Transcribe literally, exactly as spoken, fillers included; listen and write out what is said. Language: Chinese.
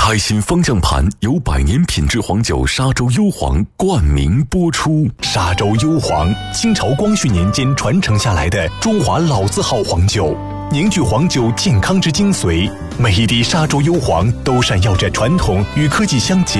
开心方向盘由百年品质黄酒沙洲幽黄冠名播出。 沙洲幽黄，清朝光绪年间传承下来的中华老字号黄酒，凝聚黄酒健康之精髓。每一滴沙洲幽黄都闪耀着传统与科技相结